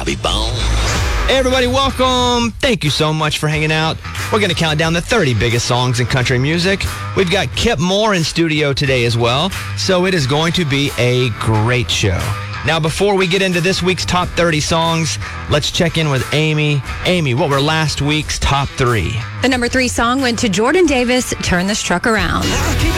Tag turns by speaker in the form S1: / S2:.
S1: Bobby Bones.
S2: Hey everybody, welcome. Thank you so much for hanging out. We're going to count down the 30 biggest songs in country music. We've got Kip Moore in studio today as well, so it is going to be a great show. Now, before we get into this week's top 30 songs, let's check in with Amy. Amy, what were last week's top 3?
S3: The number 3 song went to Jordan Davis, Turn This Truck Around.